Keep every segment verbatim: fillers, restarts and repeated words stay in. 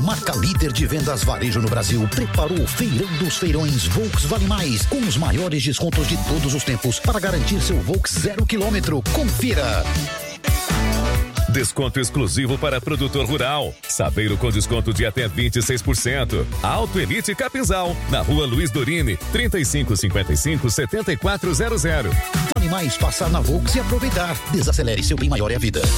marca líder de vendas varejo no Brasil, preparou o Feirão dos Feirões Volks Vale Mais, com os maiores descontos de todos os tempos para garantir seu Volks zero quilômetro. Confira! Desconto exclusivo para produtor rural. Saveiro com desconto de até vinte e seis por cento. Auto Elite Capinzal, na rua Luiz Dorini, trinta e cinco cinquenta e cinco, setenta e quatro zero zero. Vale mais passar na Volks e aproveitar. Desacelere, seu bem maior é a vida.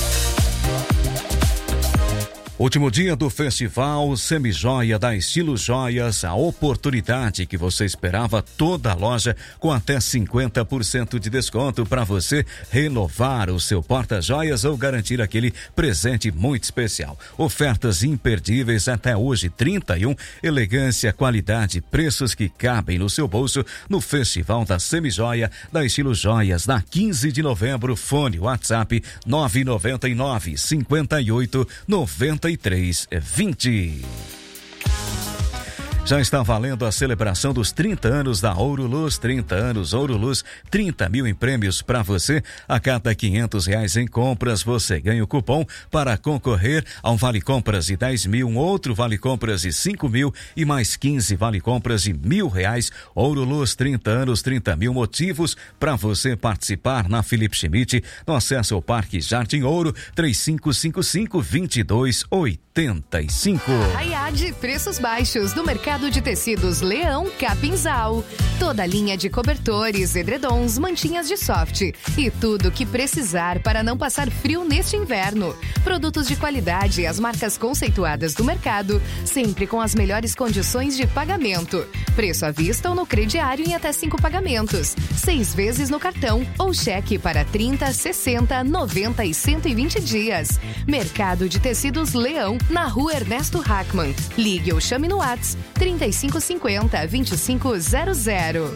Último dia do Festival Semijoia da Estilo Joias, a oportunidade que você esperava, toda a loja com até cinquenta por cento de desconto para você renovar o seu porta-joias ou garantir aquele presente muito especial. Ofertas imperdíveis até hoje, trinta e um, elegância, qualidade, preços que cabem no seu bolso no Festival da Semijoia da Estilo Joias, na quinze de novembro, fone WhatsApp nove nove nove, cinco oito, nove três vinte. Já está valendo a celebração dos trinta anos da Ouro Luz, trinta anos Ouro Luz, trinta mil em prêmios para você. A cada quinhentos reais em compras, você ganha o cupom para concorrer a um vale compras de dez mil, um outro vale compras de cinco mil e mais quinze vale compras de mil reais. Ouro Luz, trinta anos, trinta mil motivos para você participar na Felipe Schmidt, no acesso ao Parque Jardim Ouro, três cinco cinco cinco, dois dois oito cinco. Raiad, preços baixos do mercado de tecidos Leão Capinzal. Toda a linha de cobertores, edredons, mantinhas de soft e tudo o que precisar para não passar frio neste inverno. Produtos de qualidade, as marcas conceituadas do mercado, sempre com as melhores condições de pagamento. Preço à vista ou no crediário em até cinco pagamentos. Seis vezes no cartão ou cheque para trinta, sessenta, noventa e cento e vinte dias. Mercado de tecidos Leão, na rua Ernesto Hackman. Ligue ou chame no WhatsApp trinta e cinco cinquenta, vinte e cinco zero zero.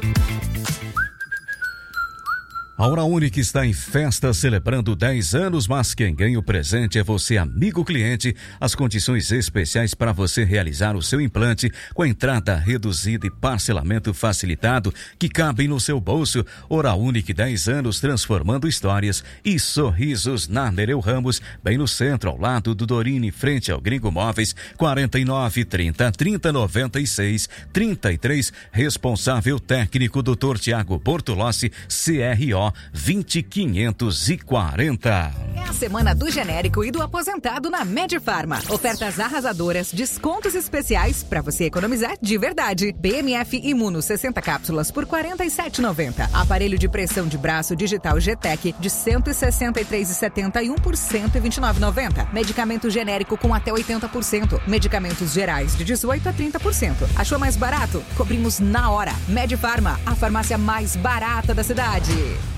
A Hora Única está em festa celebrando dez anos, mas quem ganha o presente é você, amigo cliente. As condições especiais para você realizar o seu implante com entrada reduzida e parcelamento facilitado que cabem no seu bolso. Hora Única, dez anos transformando histórias e sorrisos na Nereu Ramos, bem no centro, ao lado do Dorini, frente ao Gringo Móveis, quarenta e nove, trinta, trinta, noventa e seis, trinta e três. Responsável técnico doutor Tiago Bortolossi, C R O vinte quinhentos e quarenta. É a semana do genérico e do aposentado na Medifarma. Ofertas arrasadoras, descontos especiais para você economizar de verdade. B M F Imuno sessenta cápsulas por quarenta e sete reais e noventa centavos. Aparelho de pressão de braço digital G-Tec de cento e sessenta e três reais e setenta e um por cento e vinte e nove reais e noventa centavos. Medicamento genérico com até oitenta por cento. Medicamentos gerais de dezoito a trinta por cento. Achou mais barato? Cobrimos na hora. Medifarma, a farmácia mais barata da cidade.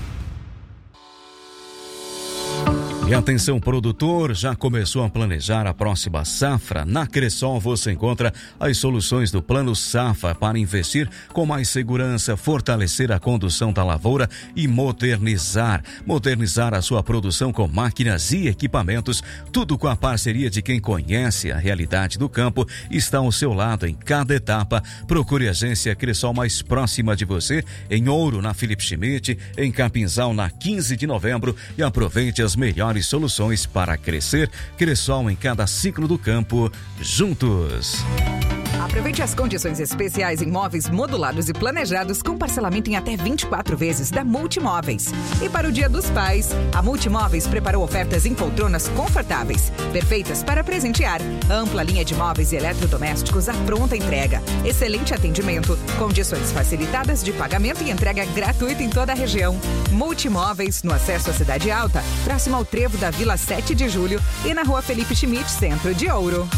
E atenção, produtor, já começou a planejar a próxima safra? Na Cressol você encontra as soluções do Plano Safra para investir com mais segurança, fortalecer a condução da lavoura e modernizar. Modernizar a sua produção com máquinas e equipamentos, tudo com a parceria de quem conhece a realidade do campo, está ao seu lado em cada etapa. Procure a agência Cressol mais próxima de você, em Ouro, na Felipe Schmidt, em Capinzal, na quinze de novembro, e aproveite as melhores soluções para crescer. Cressol em cada ciclo do campo, juntos. Aproveite as condições especiais em móveis modulados e planejados com parcelamento em até vinte e quatro vezes da Multimóveis. E para o Dia dos Pais, a Multimóveis preparou ofertas em poltronas confortáveis, perfeitas para presentear. Ampla linha de móveis e eletrodomésticos à pronta entrega. Excelente atendimento, condições facilitadas de pagamento e entrega gratuita em toda a região. Multimóveis, no acesso à Cidade Alta, próximo ao trevo da Vila sete de julho e na rua Felipe Schmidt, centro de Ouro.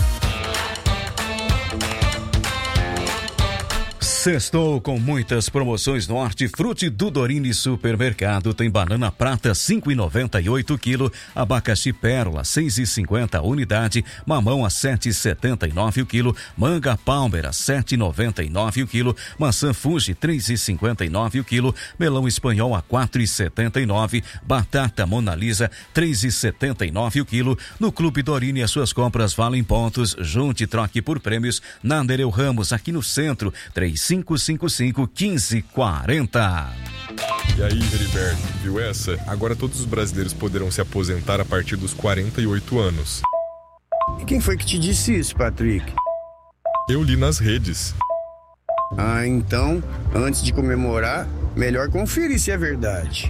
Sextou com muitas promoções no Hortifruti do Dorini Supermercado. Tem banana prata cinco reais e noventa e oito quilo, abacaxi pérola seis reais e cinquenta unidade, mamão a sete reais e setenta e nove o quilo, manga Palmer a sete reais e noventa e nove o quilo, maçã Fuji três reais e cinquenta e nove o quilo, melão espanhol a quatro reais e setenta e nove, batata Mona Lisa três reais e setenta e nove o quilo. No Clube Dorini as suas compras valem pontos. Junte e troque por prêmios na Nereu Ramos, aqui no centro, três cinco cinco cinco, um cinco quatro zero. E aí, Heriberto, viu essa? Agora todos os brasileiros poderão se aposentar a partir dos quarenta e oito anos. E quem foi que te disse isso, Patrick? Eu li nas redes. Ah, então, antes de comemorar, melhor conferir se é verdade.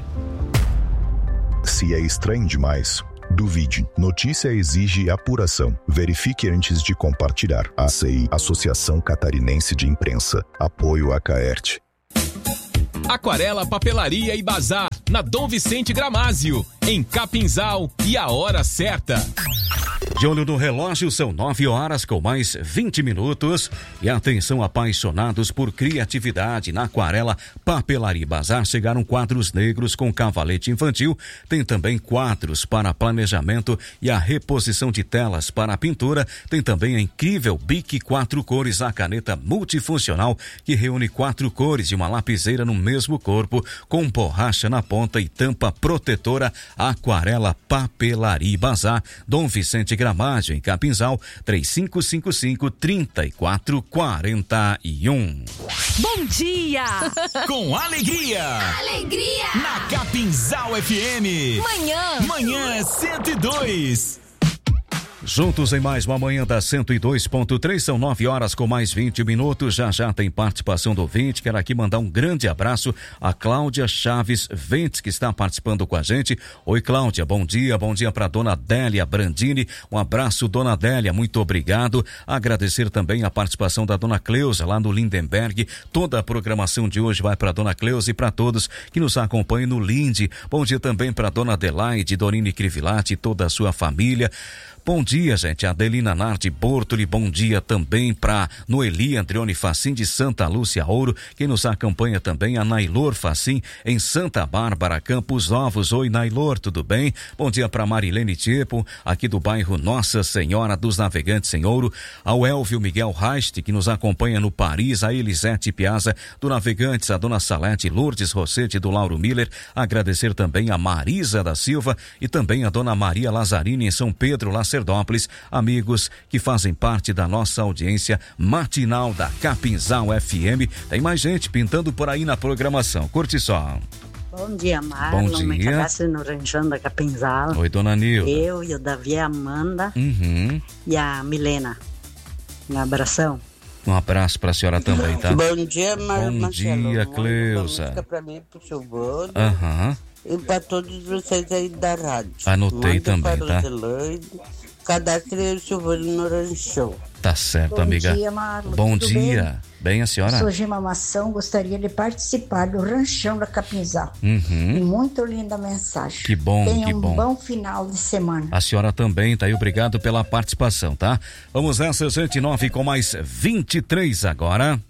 Se é estranho demais, duvide. Notícia exige apuração. Verifique antes de compartilhar. A C I, Associação Catarinense de Imprensa. Apoio a Caerte. Aquarela, Papelaria e Bazar, na Dom Vicente Gramásio, em Capinzal, e a hora certa. De olho no relógio, são nove horas com mais vinte minutos. E atenção, apaixonados por criatividade, na Aquarela, Papelaria e Bazar chegaram quadros negros com cavalete infantil. Tem também quadros para planejamento e a reposição de telas para a pintura. Tem também a incrível Bic quatro cores, a caneta multifuncional que reúne quatro cores e uma lapiseira no mesmo corpo, com borracha na ponta e tampa protetora. Aquarela, Papelaria e Bazar, Dom Vicente Gramásio, em Capinzal, três cinco cinco cinco, três quatro quatro um. Bom dia! Com alegria! Alegria! Na Capinzal F M. Manhã! Manhã cento e dois. Juntos em mais uma manhã da cento e dois ponto três, são nove horas com mais vinte minutos. Já já tem participação do ouvinte. Quero aqui mandar um grande abraço a Cláudia Chaves Ventes, que está participando com a gente. Oi, Cláudia, bom dia. Bom dia para dona Adélia Brandini. Um abraço, dona Adélia, muito obrigado. Agradecer também a participação da dona Cleusa lá no Lindenberg. Toda a programação de hoje vai para dona Cleusa e para todos que nos acompanham no Linde. Bom dia também para dona Adelaide, Dorine Crivilati e toda a sua família. Bom dia, gente. Adelina Nardi Bortoli, bom dia também para Noeli Andrione Facim de Santa Lúcia Ouro. Quem nos acompanha também, a Nailor Facim em Santa Bárbara, Campos Novos. Oi, Nailor, tudo bem? Bom dia para Marilene Tiepo, aqui do bairro Nossa Senhora dos Navegantes em Ouro. Ao Elvio Miguel Reist, que nos acompanha no Paris. A Elisete Piazza do Navegantes, a dona Salete Lourdes Rossetti do Lauro Miller. Agradecer também a Marisa da Silva e também a dona Maria Lazzarini em São Pedro, Lacerda. Amigos que fazem parte da nossa audiência matinal da Capinzal F M. Tem mais gente pintando por aí na programação. Curte só. Bom dia, Marlon. Bom dia. Me no Ranchão da Capinzal. Oi, dona Nilda. Eu e o Davi, a Amanda uhum. e a Milena. Um abração. Um abraço pra senhora também, tá? Bom dia, Marlon. Bom dia, Cleusa. Música pra mim, pro seu vô. Aham. Uhum. E pra todos vocês aí da rádio. Anotei Manda também, para tá? O cadastre o seu vô no ranchão. Tá certo, Bom amiga. Bom dia, Marlon. Bom Tudo dia. Bem? Bem, a senhora? Sou Gima Mação, gostaria de participar do Ranchão da Capinzal. Uhum. Muito linda mensagem. Que bom, Tenha que um bom. bom final de semana. A senhora também, tá aí, obrigado pela participação, tá? Vamos nessa, gente, nove com mais vinte e três agora.